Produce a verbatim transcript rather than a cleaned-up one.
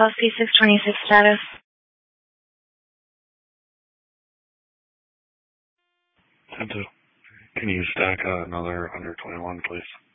Chelsea six twenty-six status. ten two. Can you stack uh, another under twenty-one, please?